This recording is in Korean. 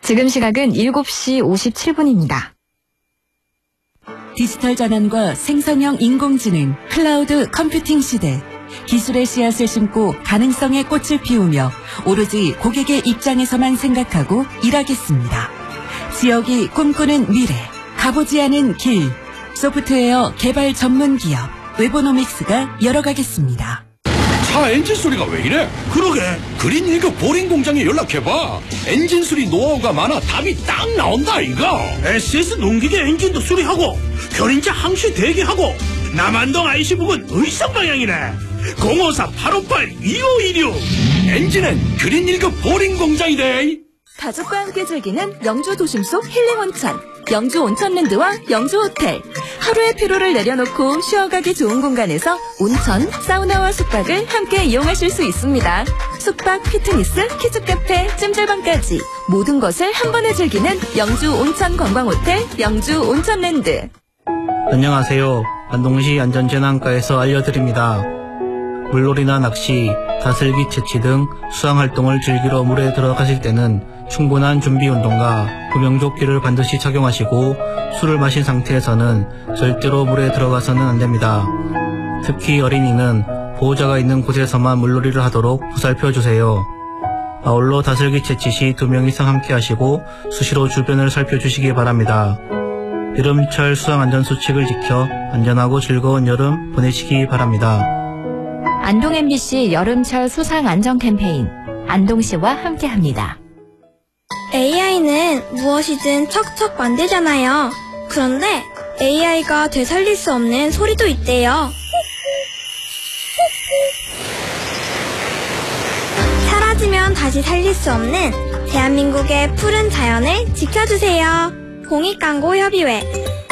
지금 시각은 7시 57분입니다. 디지털 전환과 생성형 인공지능, 클라우드 컴퓨팅 시대. 기술의 씨앗을 심고 가능성의 꽃을 피우며 오로지 고객의 입장에서만 생각하고 일하겠습니다. 지역이 꿈꾸는 미래, 가보지 않은 길. 소프트웨어 개발 전문 기업 웨보노믹스가 열어가겠습니다. 차 엔진 소리가 왜 이래? 그러게. 그린 1급 보링 공장에 연락해봐. 엔진 수리 노하우가 많아 답이 딱 나온다 이거. SS 농기계 엔진도 수리하고 견인차 항시 대기하고 남한동 IC 부근 의성 방향이네. 054-858-2516. 엔진은 그린 1급 보링 공장이래. 가족과 함께 즐기는 영주 도심 속 힐링 온천, 영주 온천랜드와 영주 호텔. 하루의 피로를 내려놓고 쉬어가기 좋은 공간에서 온천, 사우나와 숙박을 함께 이용하실 수 있습니다. 숙박, 피트니스, 키즈카페, 찜질방까지 모든 것을 한 번에 즐기는 영주 온천 관광호텔, 영주 온천랜드. 안녕하세요. 안동시 안전재난과에서 알려드립니다. 물놀이나 낚시, 다슬기 채취 등 수상활동을 즐기러 물에 들어가실 때는 충분한 준비운동과 구명조끼를 반드시 착용하시고 술을 마신 상태에서는 절대로 물에 들어가서는 안됩니다. 특히 어린이는 보호자가 있는 곳에서만 물놀이를 하도록 보살펴주세요. 아울러 다슬기 채취 시 2명 이상 함께 하시고 수시로 주변을 살펴주시기 바랍니다. 여름철 수상안전수칙을 지켜 안전하고 즐거운 여름 보내시기 바랍니다. 안동 MBC 여름철 수상 안전 캠페인 안동시와 함께합니다. AI는 무엇이든 척척 만들잖아요. 그런데 AI가 되살릴 수 없는 소리도 있대요. 사라지면 다시 살릴 수 없는 대한민국의 푸른 자연을 지켜주세요. 공익광고협의회